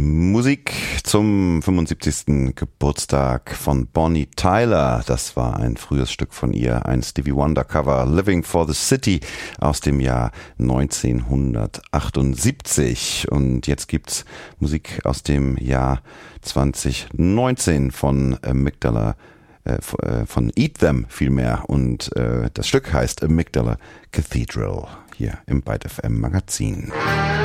Musik zum 75. Geburtstag von Bonnie Tyler. Das war ein frühes Stück von ihr, ein Stevie Wonder Cover, Living for the City aus dem Jahr 1978. Und jetzt gibt's Musik aus dem Jahr 2019 von Amygdala, von Eat Them vielmehr. Und das Stück heißt Amygdala Cathedral hier im Byte FM Magazin.